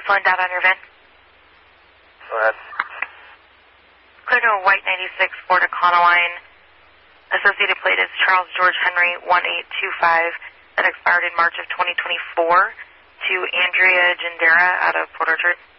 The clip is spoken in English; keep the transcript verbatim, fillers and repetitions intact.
Slowing down on your V I N. Go ahead. Clear to a white ninety-six Ford Econoline. Associated plate is Charles George Henry one eight two five that expired in March of twenty twenty-four to Andrea Gendera out of Port Orchard.